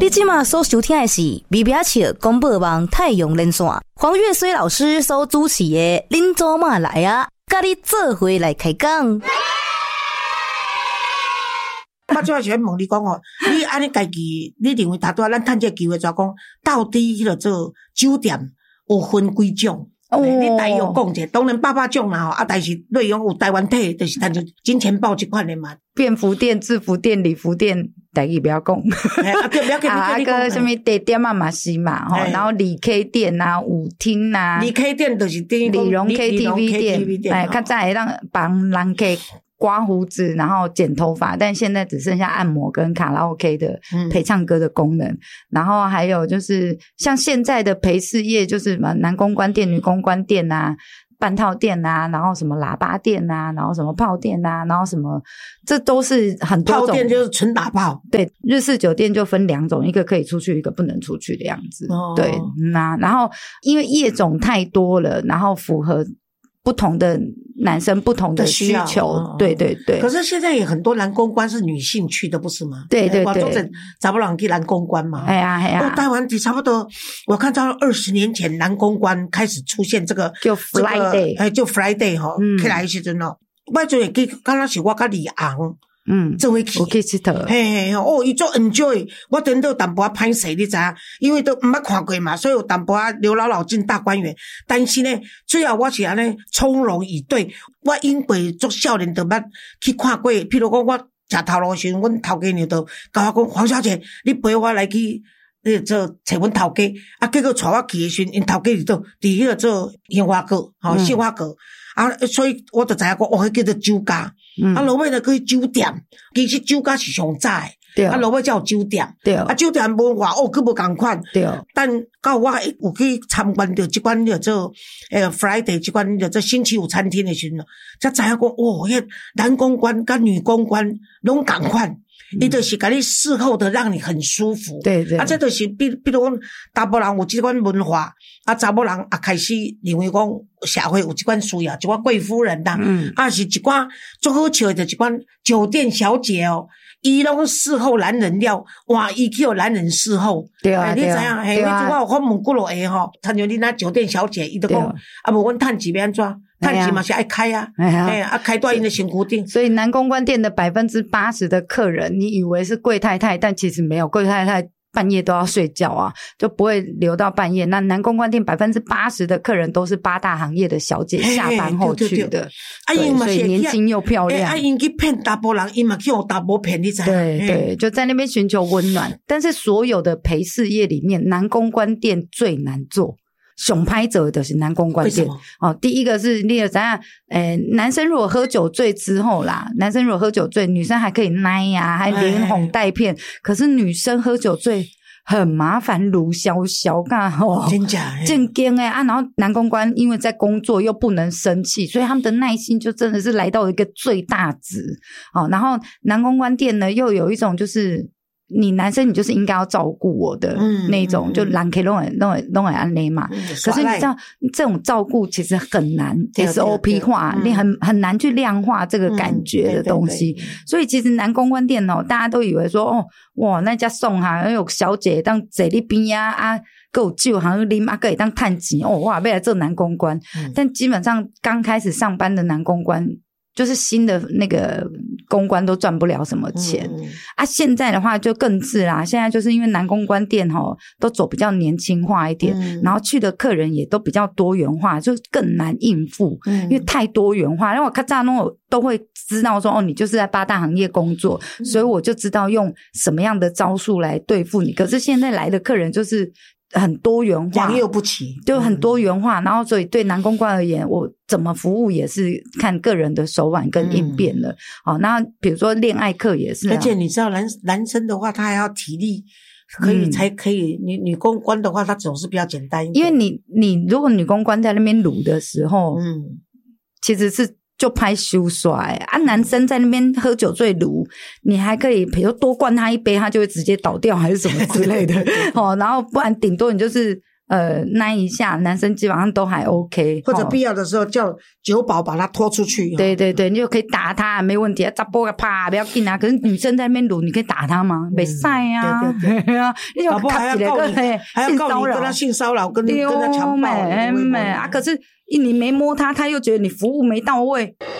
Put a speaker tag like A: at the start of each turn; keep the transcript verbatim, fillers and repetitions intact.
A: 你现在所收听的是微表笑广播网太阳连线，黄月水老师所主持的恁祖妈来啊，甲你做伙来开讲。
B: 我主要是要问你讲哦，你安尼家己，你认为大多咱趁这机会怎讲？到底迄个做酒店有分几种？哦、你大约讲者，当然八百种啦吼，啊，但是内容有台湾体，就是像金钱豹这款的嘛。
C: 便服店、制服店、礼服店，台语不要讲。
B: 啊，对，不要跟你
C: 啊，个什么地点啊嘛是嘛吼，然后理 K 店啊、舞厅啊，
B: 理 K 店就是理
C: 容 K T V 店，哎，较早会让帮人可以刮胡子，然后剪头发，但现在只剩下按摩跟卡拉 OK 的陪唱歌的功能。嗯、然后还有就是像现在的陪侍业，就是什么男公关店、女公关店啊。半套店啊，然后什么喇叭店啊，然后什么炮店啊，然后什么，这都是很多种。
B: 炮店就是纯打炮。
C: 对，日式酒店就分两种，一个可以出去，一个不能出去的样子。哦、对，那、嗯、然后因为业种太多了，然后符合不同的男生不同的需求，哦、对对对。
B: 可是现在也很多男公关是女性去的，不是吗？
C: 对对对，
B: 都是查不人去男公关嘛。
C: 哎呀哎呀，
B: 台湾差不多，我看到二十年前男公关开始出现这个，
C: 就 Friday，
B: 哎、这個，就 Friday 哈、嗯，起来的时阵哦，我就会记，刚刚是我跟李昂。
C: 嗯，
B: 做伙去，
C: 有去佚佗，
B: 嘿嘿哦，伊做 enjoy， 我等到淡薄仔歹势，你知影？因为都毋捌看过嘛，所以有淡薄仔刘姥姥进大观园。但是呢，最后我是安尼从容以对，我因为做少年都捌去看过，譬如讲我食头路时，阮头家娘就甲我讲，黄小姐，你陪我来去那做找阮头家，啊，结果带我去的时，因头家伫倒，伫迄个做鲜花阁，吼，鲜花阁。啊，所以我就知影讲，哦，迄叫做酒家。嗯、啊，落尾就去酒店，其实酒家是上早诶。对。啊，落尾才有酒店。对。啊，酒店文化哦，佫无共款。对。但到我有去参观着即款叫做诶 Friday 即款叫做星期五餐厅诶时阵，才知影讲，哦，迄男公关甲女公关拢共款。伊就是甲你事后的让你很舒服，对对，啊，这就是比比如讲，查某人有这款文化，啊，查某人也开始认为讲社会有这款需要，一款贵夫人啦，嗯，啊是一款最好笑的，一款酒店小姐哦，伊拢事后男人了，哇，伊去有男人事后，对啊，欸、你知影？嘿，你我有看问几落个吼，参像你那酒店小姐，伊就讲，啊，无阮趁钱要安怎？趁钱嘛是爱开啊，哎呀，啊开大因的身躯顶。
C: 所以男公关店的百分之八十的客人，你以为是贵太太，但其实没有，贵太太半夜都要睡觉啊，就不会留到半夜。那男公关店百分之八十的客人都是八大行业的小姐下班后去的，
B: 啊，因
C: 所以年轻又漂亮。
B: 啊，因去骗大波人，因嘛去用大波骗，你知道？
C: 对对，就在那边寻求温暖。但是所有的陪侍业里面，男公关店最难做。熊拍者的是男公关店哦，第一个是你有怎样？诶，男生如果喝酒醉之后啦，男生如果喝酒醉，女生还可以奶呀、啊，还连哄带骗。可是女生喝酒醉很麻烦，卢小小干吼，
B: 真假
C: 正经诶啊！然后男公关因为在工作又不能生气，所以他们的耐心就真的是来到一个最大值哦。然后男公关店呢，又有一种就是。你男生你就是应该要照顾我的那种，嗯、就人可以弄弄弄安内嘛。嗯、可是你知道这种照顾其实很难 S O P 化，你很很难去量化这个感觉的东西。嗯、对对对所以其实男公关店哦，大家都以为说哦，哇，那家送哈，有小姐当坐你边呀啊，够酒好像啉啊，可以当探钱哦，哇，要来做男公关。嗯、但基本上刚开始上班的男公关。就是新的那个公关都赚不了什么钱、嗯、啊！现在的话就更是啦，现在就是因为男公关店齁都走比较年轻化一点、嗯，然后去的客人也都比较多元化，就更难应付，嗯、因为太多元化。然后我看大家都会知道说，哦，你就是在八大行业工作，嗯、所以我就知道用什么样的招数来对付你。可是现在来的客人就是很多元化，
B: 良莠不齐，
C: 就很多元化、嗯、然后所以对男公关而言，我怎么服务也是看个人的手腕跟应变了、嗯、好，那比如说恋爱课也是、啊、
B: 而且你知道男男生的话他还要体力可以、嗯、才可以，女女公关的话他总是比较简单一点，
C: 因为你你如果女公关在那边撸的时候嗯，其实是就拍羞甩啊！男生在那边喝酒醉撸，你还可以比如多灌他一杯，他就会直接倒掉，还是什么之类的哦。然后不然顶多你就是呃那一下，男生基本上都还 OK，
B: 或者必要的时候叫酒保把他拖出去。
C: 对对对，你就可以打他，没问题啊，砸波啪不要紧啊。可是女生在那边撸，你可以打他吗？没晒呀，
B: 对对
C: 啊，你就
B: 搞不好还要告你，还要告你跟他性骚扰，跟跟他强暴，
C: 啊，可是你没摸他，他又觉得你服务没到位。